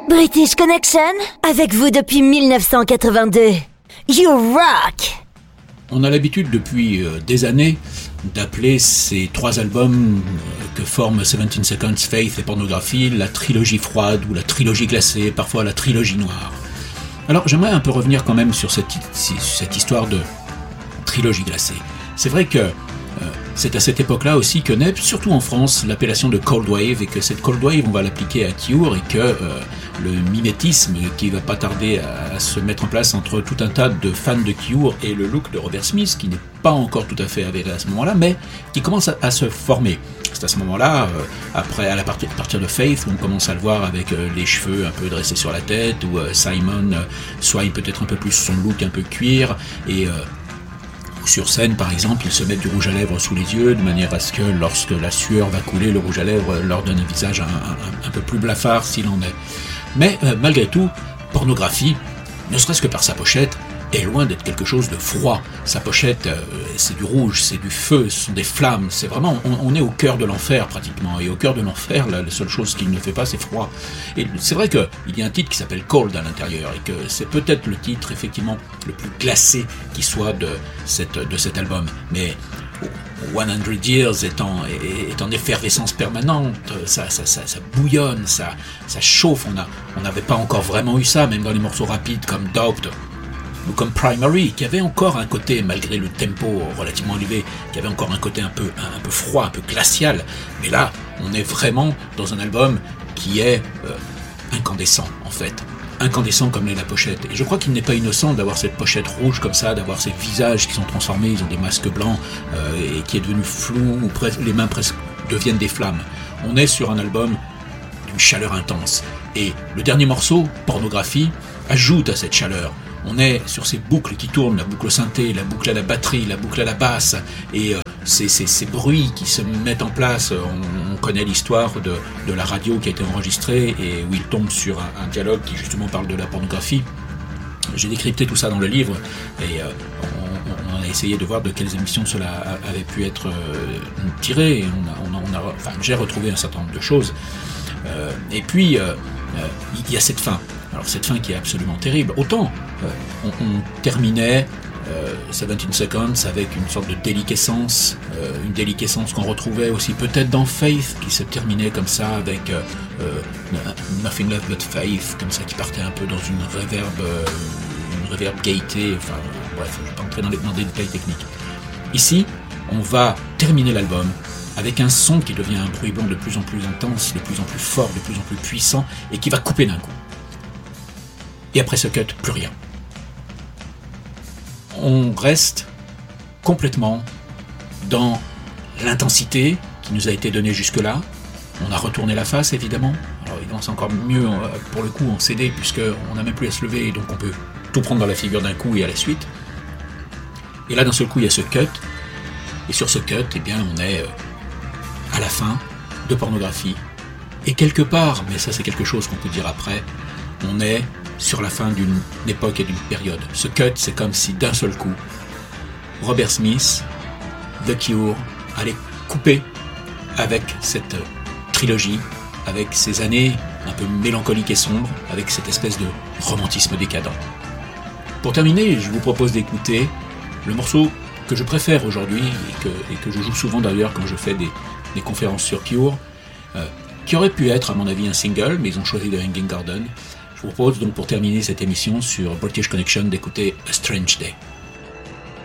British Connection, avec vous depuis 1982. You rock! On a l'habitude depuis des années d'appeler ces trois albums que forment 17 Seconds, Faith et Pornography la trilogie froide ou la trilogie glacée, parfois la trilogie noire. Alors j'aimerais un peu revenir quand même sur cette histoire de trilogie glacée. C'est vrai que c'est à cette époque-là aussi que naît, surtout en France, l'appellation de Cold Wave, et que cette Cold Wave, on va l'appliquer à Cure, et que le mimétisme qui va pas tarder à se mettre en place entre tout un tas de fans de Cure et le look de Robert Smith, qui n'est pas encore tout à fait avéré à ce moment-là, mais qui commence à se former. C'est à ce moment-là, à partir de Faith, on commence à le voir avec les cheveux un peu dressés sur la tête, où Simon soigne peut-être un peu plus son look un peu cuir, et sur scène, par exemple, ils se mettent du rouge à lèvres sous les yeux, de manière à ce que, lorsque la sueur va couler, le rouge à lèvres leur donne un visage un peu plus blafard, s'il en est. Mais, malgré tout, Pornographie, ne serait-ce que par sa pochette, est loin d'être quelque chose de froid. Sa pochette, c'est du rouge, c'est du feu, ce sont des flammes, c'est vraiment, on est au cœur de l'enfer, pratiquement. Et au cœur de l'enfer, la seule chose qu'il ne fait pas, c'est froid. Et c'est vrai qu'il y a un titre qui s'appelle Cold à l'intérieur, et que c'est peut-être le titre, effectivement, le plus glacé qui soit de cet album. Mais 100 Years est en effervescence permanente, ça bouillonne, ça chauffe, on n'avait pas encore vraiment eu ça, même dans les morceaux rapides comme Doped, ou comme Primary, qui avait encore un côté, malgré le tempo relativement élevé, qui avait encore un côté un peu froid, un peu glacial. Mais là, on est vraiment dans un album qui est incandescent, en fait. Incandescent comme l'est la pochette. Et je crois qu'il n'est pas innocent d'avoir cette pochette rouge comme ça, d'avoir ces visages qui sont transformés, ils ont des masques blancs, et qui est devenu flou, où les mains presque deviennent des flammes. On est sur un album d'une chaleur intense. Et le dernier morceau, Pornographie, ajoute à cette chaleur. On est sur ces boucles qui tournent, la boucle synthé, la boucle à la batterie, la boucle à la basse, et ces bruits qui se mettent en place. On connaît l'histoire de la radio qui a été enregistrée et où il tombe sur un dialogue qui justement parle de la pornographie. J'ai décrypté tout ça dans le livre et on a essayé de voir de quelles émissions cela avait pu être tiré. Et j'ai retrouvé un certain nombre de choses. Et puis, il y a cette fin. Alors cette fin qui est absolument terrible. Autant on terminait 17 Seconds avec une sorte de déliquescence, une déliquescence qu'on retrouvait aussi peut-être dans Faith, qui se terminait comme ça avec Nothing Left But Faith, comme ça, qui partait un peu dans une reverb gaieté. Enfin bref, je ne vais pas entrer dans des détails techniques. Ici, on va terminer l'album avec un son qui devient un bruit blanc de plus en plus intense, de plus en plus fort, de plus en plus puissant, et qui va couper d'un coup. Et après ce cut, plus rien. On reste complètement dans l'intensité qui nous a été donnée jusque-là. On a retourné la face, évidemment. Alors évidemment, c'est encore mieux pour le coup en CD, puisqu'on n'a même plus à se lever, donc on peut tout prendre dans la figure d'un coup et à la suite. Et là, d'un seul coup, il y a ce cut. Et sur ce cut, eh bien, on est à la fin de Pornographie. Et quelque part, mais ça c'est quelque chose qu'on peut dire après, on est sur la fin d'une époque et d'une période. Ce cut, c'est comme si d'un seul coup, Robert Smith, The Cure, allait couper avec cette trilogie, avec ces années un peu mélancoliques et sombres, avec cette espèce de romantisme décadent. Pour terminer, je vous propose d'écouter le morceau que je préfère aujourd'hui, et que je joue souvent d'ailleurs quand je fais des conférences sur Cure, qui aurait pu être à mon avis un single, mais ils ont choisi The Hanging Garden. Je vous propose donc pour terminer cette émission sur British Connection d'écouter A Strange Day.